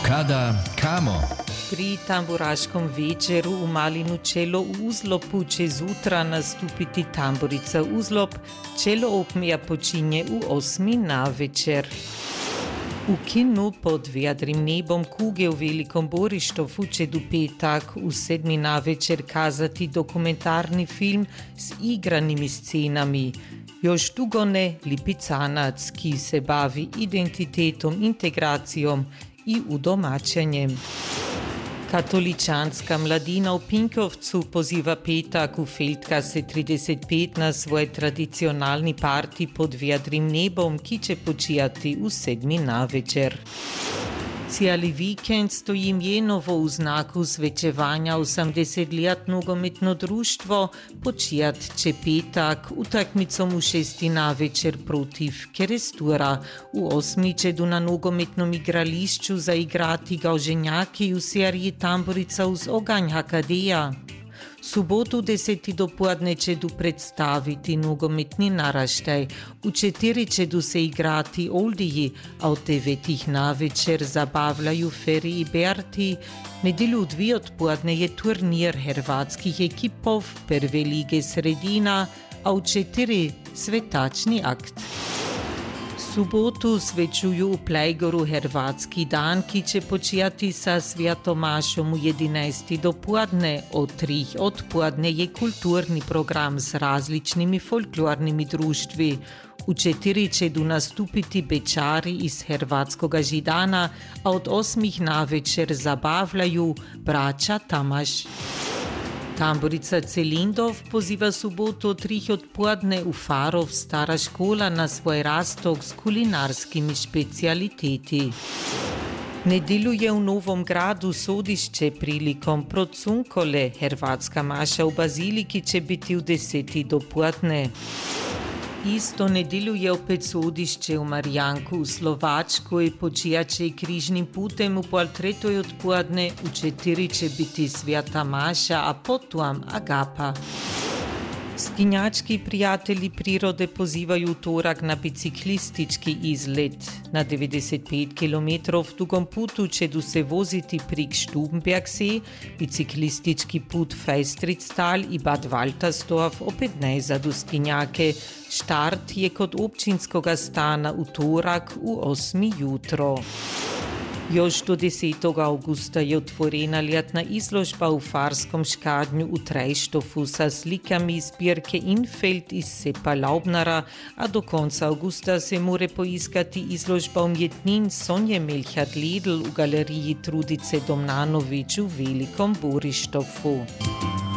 Kada kamo? Pri tamburaškom večeru v Malinu Čelo v Uzlopu će zutra nastupiti tamburica Uzlop. Čelo opmeja počinje v 8 na večer. V kinu pod vedrim nebom kuge v Velikom Borištovu će do petak v 7 na večer kazati dokumentarni film s igranimi scenami. Još dugo ne Lipicanac, ki se bavi identitetom, integracijom i udomačenjem. Katoličanska mladina v Pinkovcu poziva petak v Feldkase 35 na svoj tradicionalni parti pod vedrim nebom, ki će počijati v 7 na večer. Cijeli vikend stoji Mjenovo v znaku svečevanja 80 let nogometno društvo, počijat će petak utakmicom v 6 na večer protiv Kerestura. V 8 će na nogometnom igrališču zaigrati Gauženjaki v seriji Tamburica uz oganj Hakadeja. Subotu 10 dopoledne će predstaviti nogometni naraštaj. V 4 će se igrati Oldiji, a v 9 na večer zabavljaju Feri i Berti. Nedelju v 2 odpoledne je turnir hrvatskih ekipov prve lige Sredina, a v 4 svetačni akt. Subotu svečuju v Plejgoru hrvatski dan, ki će počijati sa Svjatomašom u 11 dopoledne. Od 3 odpoledne je kulturni program s različnimi folklornimi društvi. V 4 će nastupiti bečari iz hrvatskoga Židana, a od 8 na večer zabavljaju braća Tamaš. Tamburica Celindov poziva subotu od 3 odpoledne v Farov stara škola na svoj rastok s kulinarskimi specialiteti. Nedelju je v Novom Gradu sodišče prilikom Procunkole. Hrvatska maša v baziliki će biti v 10 dopoledne. Isto nedelju je opet sodišče v Marijanku v Slovačkoj, počijače križnim putem v 2:30 odpoledne, v 4 će biti Svjata Maša, a potom Agapa. Skinjački prijatelji prirode pozivaju v torak na biciklistički izlet. Na 95 km dugom putu će se voziti prek Stubenbergsee, biciklistički put Fejstrictal i Bad Waltersdorf opet najza do Skinjake. Štart je kod občinskoga stana v torak v 8 jutro. Još do 10. augusta je otvorena ljetna izložba v Farskom Škadnju v Trejštofu sa slikami zbirke Infeld iz Sepa Laubnara, a do konca augusta se more poiskati izložba umjetnin Sonje Melchard-Ledl v galeriji Trudice Domnanović v Velikom Borištovu.